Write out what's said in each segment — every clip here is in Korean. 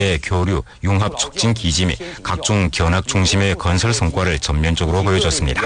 교류, 융합 촉진 기지 및 각종 견학 중심의 건설 성과를 전면적으로 보여줬습니다.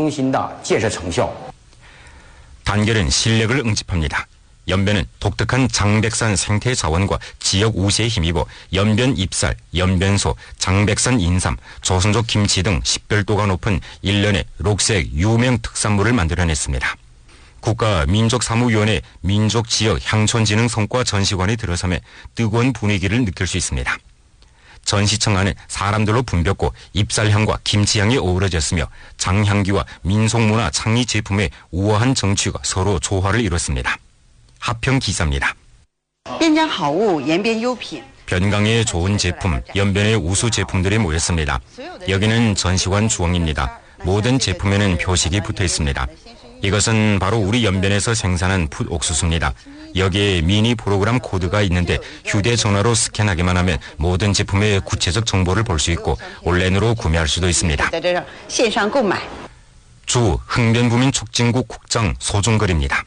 단결은 실력을 응집합니다. 연변은 독특한 장백산 생태 자원과 지역 우세에 힘입어 연변 잎살, 연변소, 장백산 인삼, 조선족 김치 등 식별도가 높은 일련의 녹색 유명 특산물을 만들어냈습니다. 국가민족사무위원회 민족지역 향촌진흥 성과 전시관에 들어서면 뜨거운 분위기를 느낄 수 있습니다. 전시청 안은 사람들로 붐볐고 잎살향과 김치향이 어우러졌으며 장향기와 민속문화 창의 제품의 우아한 정취가 서로 조화를 이뤘습니다. 하평 기사입니다. 변강의 좋은 제품, 연변의 우수 제품들이 모였습니다. 여기는 전시관 주원입니다. 모든 제품에는 표식이 붙어 있습니다. 이것은 바로 우리 연변에서 생산한 풋 옥수수입니다. 여기에 미니 프로그램 코드가 있는데 휴대전화로 스캔하기만 하면 모든 제품의 구체적 정보를 볼 수 있고 온라인으로 구매할 수도 있습니다. 주 흥변부민촉진국 국장 소중거리입니다.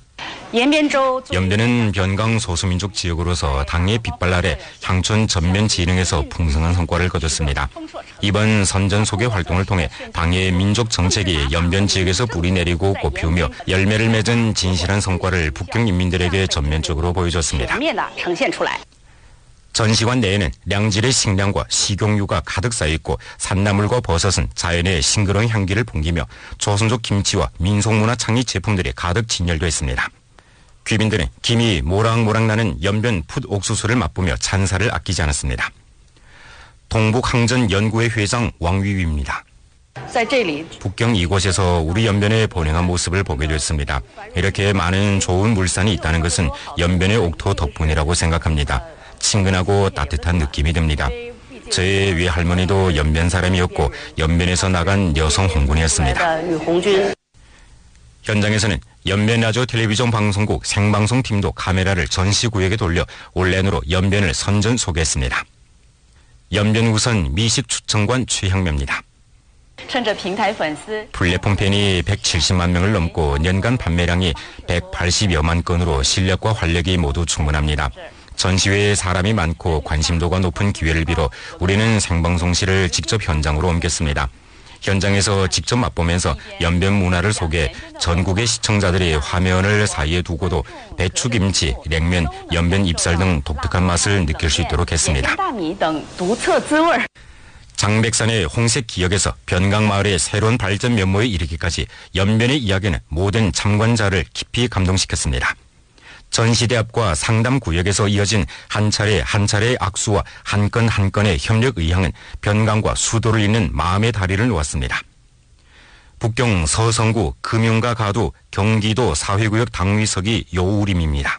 연변은 변강 소수민족 지역으로서 당의 빛발 아래 향촌 전면 진흥에서 풍성한 성과를 거뒀습니다. 이번 선전소개 활동을 통해 당의 민족 정책이 연변 지역에서 뿌리 내리고 꽃피우며 열매를 맺은 진실한 성과를 북경 인민들에게 전면적으로 보여줬습니다. 전시관 내에는 량질의 식량과 식용유가 가득 쌓여있고 산나물과 버섯은 자연의 싱그러운 향기를 풍기며 조선족 김치와 민속문화 창의 제품들이 가득 진열되어 있습니다. 귀빈들은 김이 모락모락 나는 연변 풋 옥수수를 맛보며 찬사를 아끼지 않았습니다. 동북항전연구회 회장 왕위위입니다. 북경 이곳에서 우리 연변의 번영한 모습을 보게 됐습니다. 이렇게 많은 좋은 물산이 있다는 것은 연변의 옥토 덕분이라고 생각합니다. 친근하고 따뜻한 느낌이 듭니다. 저의 외할머니도 연변 사람이었고 연변에서 나간 여성 홍군이었습니다. 현장에서는 연변라디오 텔레비전 방송국 생방송팀도 카메라를 전시구역에 돌려 온라인으로 연변을 선전 소개했습니다. 연변 우선 미식 추천관 최향매입니다. 플랫폼 팬이 170만 명을 넘고 연간 판매량이 180여만 건으로 실력과 활력이 모두 충분합니다. 전시회에 사람이 많고 관심도가 높은 기회를 빌어 우리는 생방송실을 직접 현장으로 옮겼습니다. 현장에서 직접 맛보면서 연변 문화를 소개해 전국의 시청자들이 화면을 사이에 두고도 배추김치, 냉면, 연변 잎살 등 독특한 맛을 느낄 수 있도록 했습니다. 장백산의 홍색 기역에서 변강마을의 새로운 발전 면모에 이르기까지 연변의 이야기는 모든 참관자를 깊이 감동시켰습니다. 전시대 앞과 상담구역에서 이어진 한 차례 한 차례의 악수와 한 건 한 건의 협력 의향은 변강과 수도를 잇는 마음의 다리를 놓았습니다. 북경 서성구 금융가 가두 경기도 사회구역 당위석이 요우림입니다.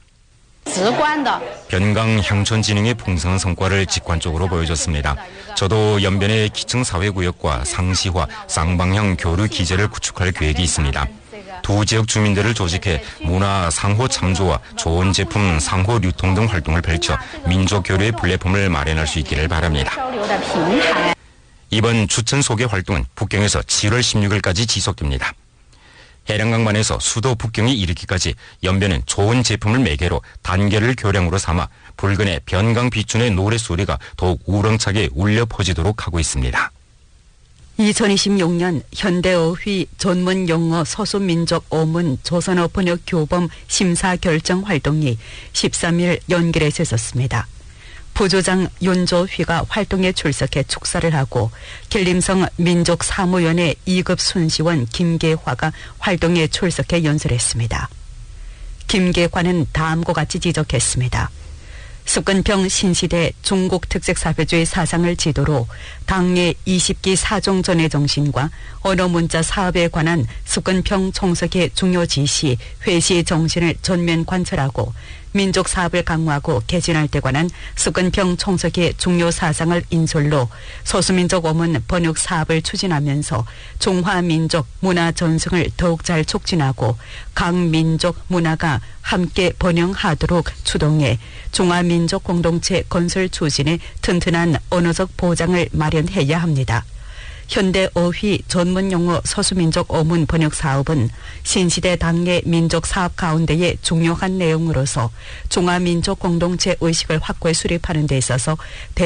변강 향촌진흥의 풍성한 성과를 직관적으로 보여줬습니다. 저도 연변의 기층 사회구역과 상시화, 쌍방향 교류 기제를 구축할 계획이 있습니다. 두 지역 주민들을 조직해 문화 상호 참조와 좋은 제품 상호 유통 등 활동을 펼쳐 민족 교류의 플랫폼을 마련할 수 있기를 바랍니다. 이번 추천 소개 활동은 북경에서 7월 16일까지 지속됩니다. 해령강만에서 수도 북경에 이르기까지 연변은 좋은 제품을 매개로 단결을 교량으로 삼아 붉은의 변강 비춘의 노랫소리가 더욱 우렁차게 울려 퍼지도록 하고 있습니다. 2026년 현대어휘 전문영어 서수민족 어문 조선어 번역 교범 심사 결정 활동이 13일 연길에서 있었습니다. 부조장 윤조휘가 활동에 출석해 축사를 하고 길림성 민족사무위원회 2급 순시원 김계화가 활동에 출석해 연설했습니다. 김계화는 다음과 같이 지적했습니다. 숙건평 신시대 중국 특색사회주의 사상을 지도로 당내 20기 사종전의 정신과 언어문자 사업에 관한 숙건평 총석의 중요 지시, 회시 정신을 전면 관철하고 민족 사업을 강화하고 개진할 때 관한 숙건평 총석의 중요 사상을 인솔로 소수민족 어문 번역 사업을 추진하면서 중화민족 문화 전승을 더욱 잘 촉진하고 각 민족 문화가 함께 번영하도록 추동해 중화민족 공동체 건설 추진에 튼튼한 언어적 보장을 마련해야 합니다. 현대어휘 전문용어 서수민족 어문 번역 사업은 신시대 당내 민족 사업 가운데의 중요한 내용으로서 중화민족 공동체 의식을 확고히 수립하는 데 있어서